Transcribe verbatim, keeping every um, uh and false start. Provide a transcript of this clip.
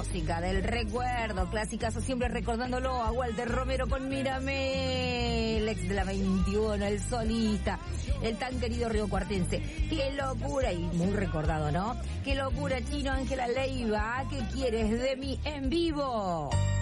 clásica del recuerdo, clásicazo, siempre recordándolo a Walter Romero con Mírame, el ex de la veintiuno, el solista, el tan querido riocuartense. Qué locura, y muy recordado, ¿no? Qué locura, Chino, Ángela Leiva, ¿qué quieres de mí en vivo?